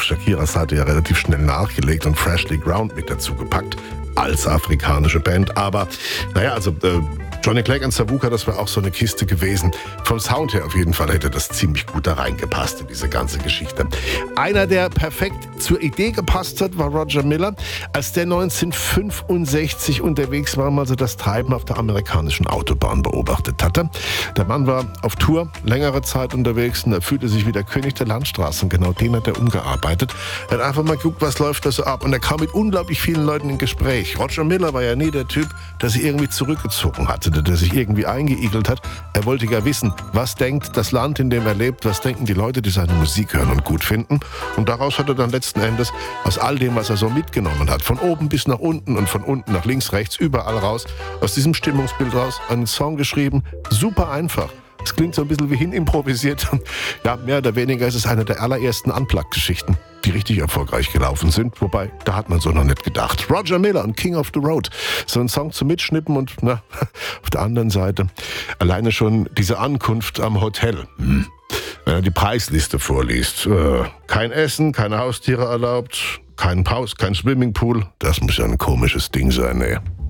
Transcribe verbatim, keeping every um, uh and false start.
auf Shakiras Seite ja relativ schnell nachgelegt und Freshly Ground mit dazu gepackt als afrikanische Band. Aber naja, also äh, Johnny Clegg und Savuka, das wäre auch so eine Kiste gewesen. Vom Sound her auf jeden Fall hätte das ziemlich gut da reingepasst in diese ganze Geschichte. Einer, der perfekt zur Idee gepasst hat, war Roger Miller. Als der neunzehnhundertfünfundsechzig unterwegs war, mal so das Treiben auf der amerikanischen Autobahn beobachtet hatte. Der Mann war auf Tour längere Zeit unterwegs und er fühlte sich wie der König der Landstraße. Und genau den hat er umgearbeitet. Er hat einfach mal geguckt, was läuft da so ab. Und er kam mit unglaublich vielen Leuten in Gespräch. Roger Miller war ja nie der Typ, der sich irgendwie zurückgezogen hatte, der sich irgendwie eingeigelt hat. Er wollte ja wissen, was denkt das Land, in dem er lebt, was denken die Leute, die seine Musik hören und gut finden. Und daraus hat er dann letzten Endes aus all dem, was er so mitgenommen hat, von oben bis nach unten und von unten nach links, rechts, überall raus, aus diesem Stimmungsbild raus, einen Song geschrieben. Super einfach. Es klingt so ein bisschen wie hin improvisiert. Ja, mehr oder weniger ist es eine der allerersten Unplugged-Geschichten, die richtig erfolgreich gelaufen sind. Wobei, da hat man so noch nicht gedacht. Roger Miller und King of the Road. So ein Song zum Mitschnippen und na, auf der anderen Seite alleine schon diese Ankunft am Hotel. Hm. Wenn er die Preisliste vorliest. Äh, kein Essen, keine Haustiere erlaubt, kein Haus, kein Swimmingpool. Das muss ja ein komisches Ding sein, ey.